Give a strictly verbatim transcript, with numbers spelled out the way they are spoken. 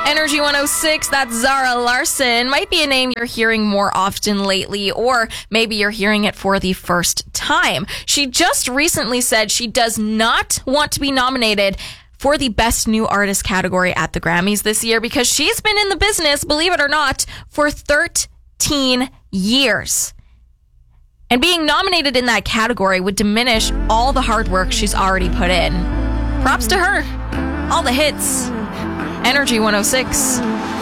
Energy one oh six, that's Zara Larsson. Might be a name you're hearing more often lately, or maybe you're hearing it for the first time. She just recently said she does not want to be nominated for the Best New Artist category at the Grammys this year because she's been in the business, believe it or not, for thirteen years. And being nominated in that category would diminish all the hard work she's already put in. Props to her. All the hits. Energy one oh six.